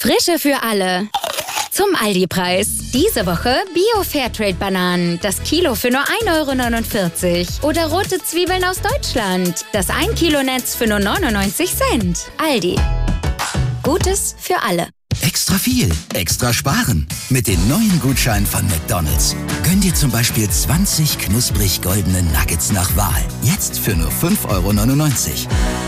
Frische für alle. Zum Aldi-Preis. Diese Woche Bio-Fairtrade-Bananen. Das Kilo für nur 1,49 €. Oder rote Zwiebeln aus Deutschland. Das 1 Kilo Netz für nur 99 Cent. Aldi. Gutes für alle. Extra viel, extra sparen. Mit den neuen Gutscheinen von McDonald's. Gönn dir zum Beispiel 20 knusprig goldene Nuggets nach Wahl. Jetzt für nur 5,99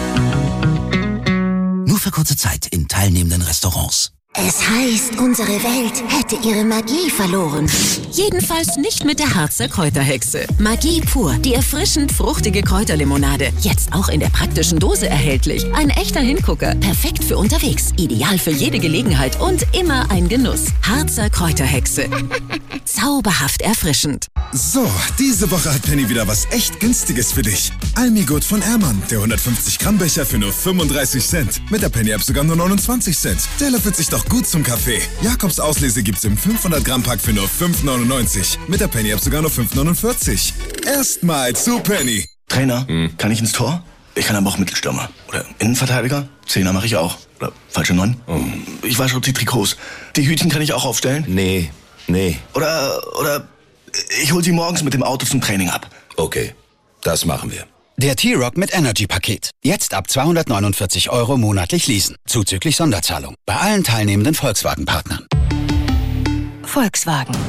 €. Nur für kurze Zeit in teilnehmenden Restaurants. Es heißt, unsere Welt hätte ihre Magie verloren. Jedenfalls nicht mit der Harzer Kräuterhexe. Magie pur, die erfrischend fruchtige Kräuterlimonade. Jetzt auch in der praktischen Dose erhältlich. Ein echter Hingucker. Perfekt für unterwegs. Ideal für jede Gelegenheit und immer ein Genuss. Harzer Kräuterhexe. Zauberhaft erfrischend. So, diese Woche hat Penny wieder was echt Günstiges für dich. Almigut von Ehrmann, der 150 Gramm Becher für nur 35 Cent. Mit der Penny-App sogar nur 29 Cent. Der löffelt sich doch gut zum Kaffee. Jakobs Auslese gibt's im 500 Gramm Pack für nur 5,99. Mit der Penny-App sogar nur 5,49. Erstmal zu Penny. Trainer, kann ich ins Tor? Ich kann aber auch Mittelstürmer. Oder Innenverteidiger? Zehner mache ich auch. Oder falsche 9? Ich wasche auch die Trikots. Die Hütchen kann ich auch aufstellen? Nee. Oder ich hol sie morgens mit dem Auto zum Training ab. Okay, das machen wir. Der T-Rock mit Energy-Paket. Jetzt ab 249 € monatlich leasen. Zuzüglich Sonderzahlung. Bei allen teilnehmenden Volkswagen-Partnern. Volkswagen.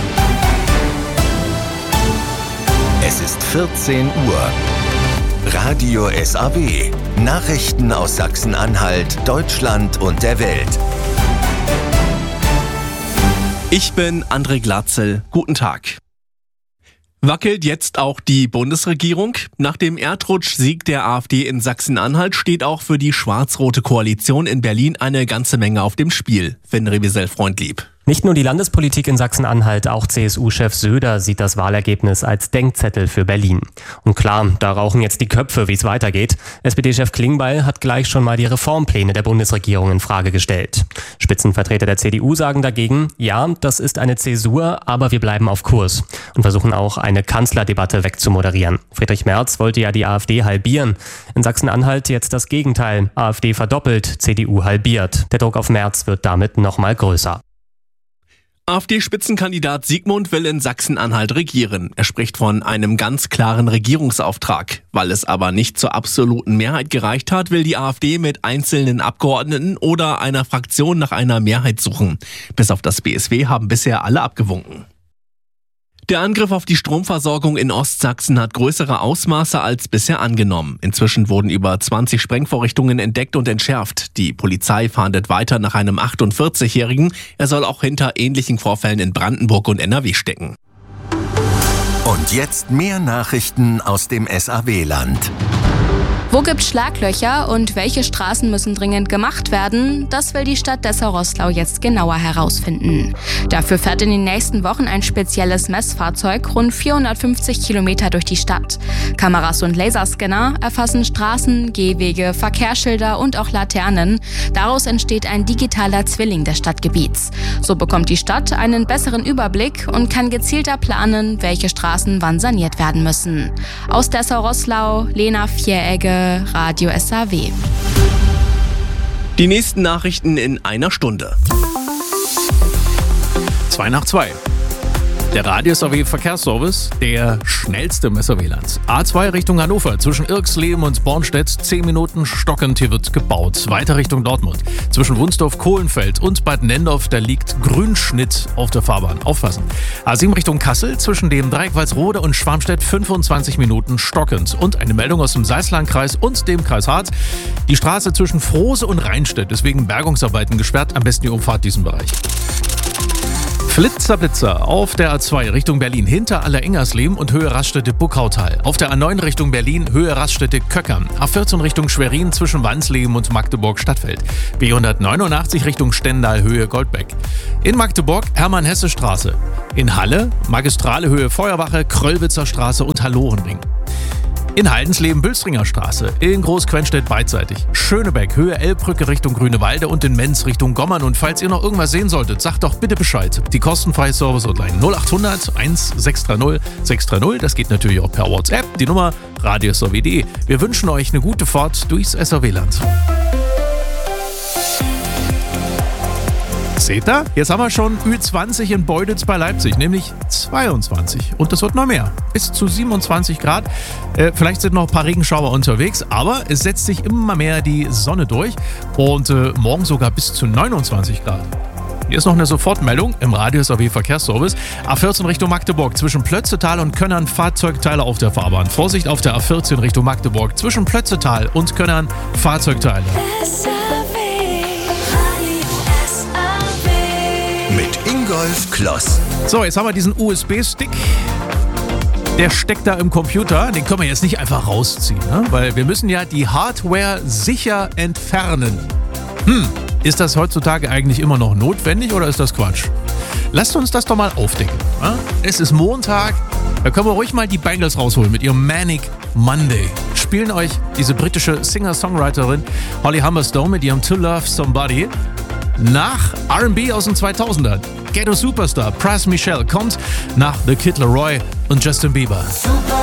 Es ist 14 Uhr. Radio SAW. Nachrichten aus Sachsen-Anhalt, Deutschland und der Welt. Ich bin André Glatzel. Guten Tag. Wackelt jetzt auch die Bundesregierung? Nach dem Erdrutschsieg der AfD in Sachsen-Anhalt steht auch für die schwarz-rote Koalition in Berlin eine ganze Menge auf dem Spiel. Finn Rewisel-Freundlieb. Nicht nur die Landespolitik in Sachsen-Anhalt, auch CSU-Chef Söder sieht das Wahlergebnis als Denkzettel für Berlin. Und klar, da rauchen jetzt die Köpfe, wie es weitergeht. SPD-Chef Klingbeil hat gleich schon mal die Reformpläne der Bundesregierung in Frage gestellt. Spitzenvertreter der CDU sagen dagegen, ja, das ist eine Zäsur, aber wir bleiben auf Kurs und versuchen auch eine Kanzlerdebatte wegzumoderieren. Friedrich Merz wollte ja die AfD halbieren. In Sachsen-Anhalt jetzt das Gegenteil. AfD verdoppelt, CDU halbiert. Der Druck auf Merz wird damit noch mal größer. AfD-Spitzenkandidat Siegmund will in Sachsen-Anhalt regieren. Er spricht von einem ganz klaren Regierungsauftrag. Weil es aber nicht zur absoluten Mehrheit gereicht hat, will die AfD mit einzelnen Abgeordneten oder einer Fraktion nach einer Mehrheit suchen. Bis auf das BSW haben bisher alle abgewunken. Der Angriff auf die Stromversorgung in Ostsachsen hat größere Ausmaße als bisher angenommen. Inzwischen wurden über 20 Sprengvorrichtungen entdeckt und entschärft. Die Polizei fahndet weiter nach einem 48-Jährigen. Er soll auch hinter ähnlichen Vorfällen in Brandenburg und NRW stecken. Und jetzt mehr Nachrichten aus dem SAW-Land. Wo gibt's Schlaglöcher und welche Straßen müssen dringend gemacht werden? Das will die Stadt Dessau-Roßlau jetzt genauer herausfinden. Dafür fährt in den nächsten Wochen ein spezielles Messfahrzeug rund 450 Kilometer durch die Stadt. Kameras und Laserscanner erfassen Straßen, Gehwege, Verkehrsschilder und auch Laternen. Daraus entsteht ein digitaler Zwilling des Stadtgebiets. So bekommt die Stadt einen besseren Überblick und kann gezielter planen, welche Straßen wann saniert werden müssen. Aus Dessau-Roßlau, Lena Vieregge, Radio SAW. Die nächsten Nachrichten in einer Stunde. 2:02. Der Radio SAW Verkehrsservice, der schnellste im SAW-Land. A2 Richtung Hannover, zwischen Irxleben und Bornstedt, 10 Minuten stockend, hier wird gebaut. Weiter Richtung Dortmund. Zwischen Wunsdorf, Kohlenfeld und Bad Nendorf, da liegt Grünschnitt auf der Fahrbahn. Aufpassen. A7 Richtung Kassel, zwischen dem Dreieck Walsrode und Schwarmstedt, 25 Minuten stockend. Und eine Meldung aus dem Salzlandkreis und dem Kreis Harz. Die Straße zwischen Frohse und Rheinstedt ist wegen Bergungsarbeiten gesperrt. Am besten ihr umfahrt diesen Bereich. Flitzerblitzer auf der A2 Richtung Berlin hinter Allerengersleben und Höhe Raststätte-Buckautal. Auf der A9 Richtung Berlin Höhe Raststätte-Köckern. A14 Richtung Schwerin zwischen Wansleben und Magdeburg-Stadtfeld. B189 Richtung Stendal Höhe Goldbeck. In Magdeburg Hermann-Hesse-Straße. In Halle Magistrale Höhe Feuerwache, Kröllwitzer Straße und Hallorenring. In Haldensleben Bülstringer Straße, in Großquenstedt beidseitig, Schönebeck, Höhe Elbbrücke Richtung Grünewalde und in Menz Richtung Gommern. Und falls ihr noch irgendwas sehen solltet, sagt doch bitte Bescheid. Die kostenfreie Service-Hotline 0800 1630 630, das geht natürlich auch per WhatsApp, die Nummer radiosw.de. Wir wünschen euch eine gute Fahrt durchs SAW-Land. Seht ihr? Jetzt haben wir schon Ü20 in Beutitz bei Leipzig, nämlich 22. Und das wird noch mehr. Bis zu 27 Grad. Vielleicht sind noch ein paar Regenschauer unterwegs, aber es setzt sich immer mehr die Sonne durch. Und morgen sogar bis zu 29 Grad. Hier ist noch eine Sofortmeldung im Radio SAW Verkehrsservice. A14 Richtung Magdeburg zwischen Plötzetal und Könnern Fahrzeugteile auf der Fahrbahn. Vorsicht auf der A14 Richtung Magdeburg zwischen Plötzetal und Könnern Fahrzeugteile. Mit Ingolf Kloss. So, jetzt haben wir diesen USB-Stick. Der steckt da im Computer. Den können wir jetzt nicht einfach rausziehen, ne? Weil wir müssen ja die Hardware sicher entfernen. Ist das heutzutage eigentlich immer noch notwendig oder ist das Quatsch? Lasst uns das doch mal aufdecken. Ja? Es ist Montag, da können wir ruhig mal die Bangles rausholen mit ihrem Manic Monday. Spielen euch diese britische Singer-Songwriterin Holly Humberstone mit ihrem To Love Somebody. Nach R&B aus den 2000ern. Ghetto Superstar Pras Michelle kommt nach The Kid Laroi und Justin Bieber.